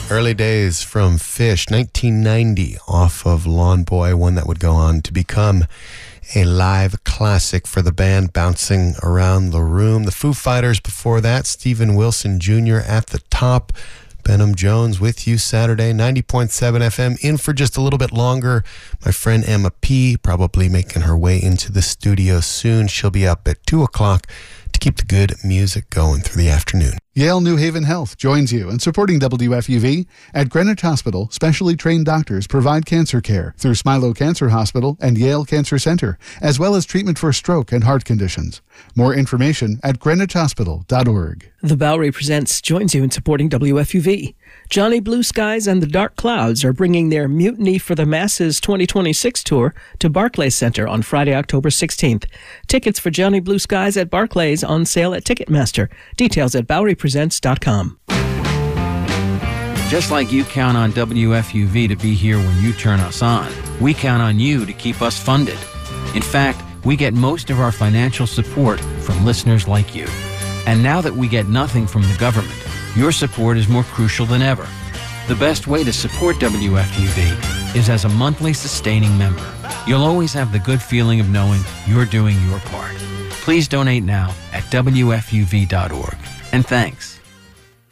Early days from Fish, 1990, off of Lawn Boy, one that would go on to become a live classic for the band, Bouncing Around the Room. The Foo Fighters before that, Steven Wilson Jr. at the top. Benham Jones with you Saturday, 90.7 FM, in for just a little bit longer. My friend Emma P. probably making her way into the studio soon. She'll be up at 2 o'clock to keep the good music going through the afternoon. Yale New Haven Health joins you in supporting WFUV. At Greenwich Hospital, specially trained doctors provide cancer care through Smilow Cancer Hospital and Yale Cancer Center, as well as treatment for stroke and heart conditions. More information at greenwichhospital.org. The Bowery Presents joins you in supporting WFUV. Johnny Blue Skies and the Dark Clouds are bringing their Mutiny for the Masses 2026 tour to Barclays Center on Friday, October 16th. Tickets for Johnny Blue Skies at Barclays on sale at Ticketmaster. Details at BoweryPresents.com. Just like you count on WFUV to be here when you turn us on, we count on you to keep us funded. In fact, we get most of our financial support from listeners like you. And now that we get nothing from the government, your support is more crucial than ever. The best way to support WFUV is as a monthly sustaining member. You'll always have the good feeling of knowing you're doing your part. Please donate now at WFUV.org. And thanks.